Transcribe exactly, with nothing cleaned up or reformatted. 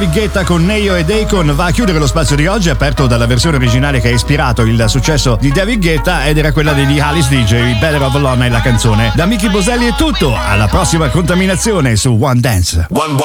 Guetta con Neyo ed Akon va a chiudere lo spazio di oggi, aperto dalla versione originale che ha ispirato il successo di David Guetta, ed era quella degli Alice D J. Better of Alone è la canzone. Da Mickey Boselli è tutto, alla prossima contaminazione su One Dance. One